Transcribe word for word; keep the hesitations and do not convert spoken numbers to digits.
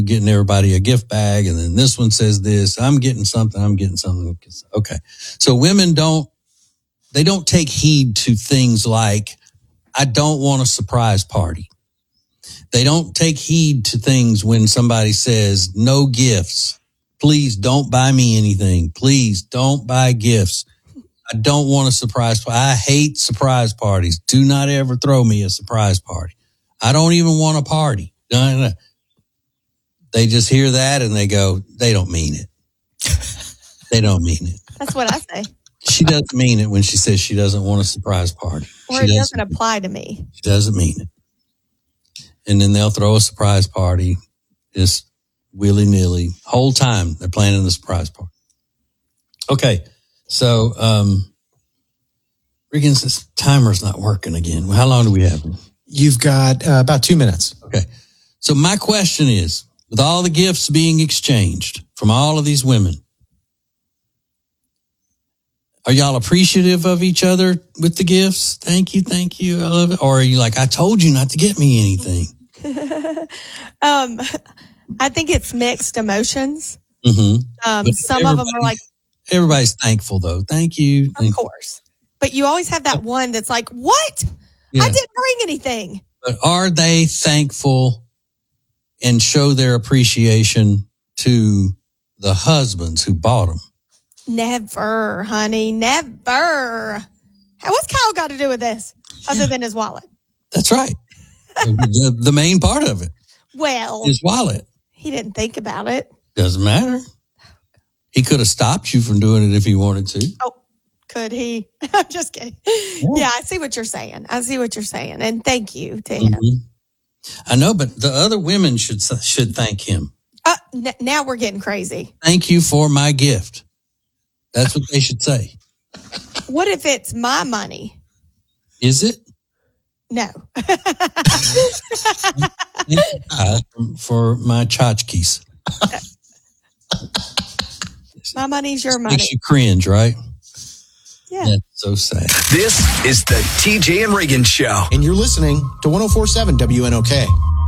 getting everybody a gift bag, and then this one says this, I'm getting something, I'm getting something. Okay. So women don't, they don't take heed to things like, I don't want a surprise party. They don't take heed to things when somebody says, no gifts. Please don't buy me anything. Please don't buy gifts. I don't want a surprise party. I hate surprise parties. Do not ever throw me a surprise party. I don't even want a party. No, no. They just hear that and they go, they don't mean it. They don't mean it. That's what I say. She doesn't mean it when she says she doesn't want a surprise party. Or she it doesn't, doesn't apply to me. She doesn't mean it. And then they'll throw a surprise party just willy-nilly. Whole time they're planning the surprise party. Okay. So, um, Regan's timer's not working again. How long do we have? You've got uh, about two minutes. Okay. So my question is, with all the gifts being exchanged from all of these women, are y'all appreciative of each other with the gifts? Thank you, thank you, I love it. Or are you like, I told you not to get me anything? um, I think it's mixed emotions. Mm-hmm. Um, some of them are like, everybody's thankful though. Thank you. Of thank course. You. But you always have that one that's like, what? Yeah. I didn't bring anything. But are they thankful and show their appreciation to the husbands who bought them? Never, honey, never. What's Kyle got to do with this other yeah. than his wallet? That's right. the, the main part of it. Well, his wallet. He didn't think about it. Doesn't matter. He could have stopped you from doing it if he wanted to. Oh, could he? I'm just kidding. Yeah. yeah, I see what you're saying. I see what you're saying. And thank you to him. Mm-hmm. I know, but the other women should should thank him. Uh, n- now we're getting crazy. Thank you for my gift. That's what they should say. What if it's my money? Is it? No. For my tchotchkes. My money's your money. Makes you cringe, right? Yeah. That's so sad. This is the T J and Regan Show. And you're listening to one oh four point seven W N O K.